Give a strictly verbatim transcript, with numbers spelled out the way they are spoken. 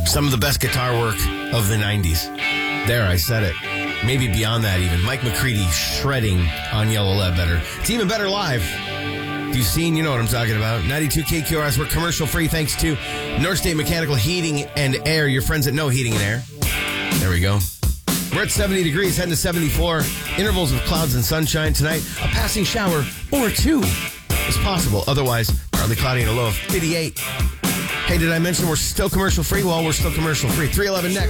Some of the best guitar work of the nineties. There, I said it. Maybe beyond that even. Mike McCready shredding on Yellow Ledbetter. It's even better live. If you've seen, you know what I'm talking about. ninety-two K Q R S, we're commercial free thanks to North State Mechanical Heating and Air. Your friends at No Heating and Air. There we go. We're at seventy degrees, heading to seventy-four. Intervals of clouds and sunshine tonight. A passing shower or two is possible. Otherwise, partly cloudy and a low of fifty-eight. Hey, did I mention we're still commercial free? Well, we're still commercial free. three eleven next.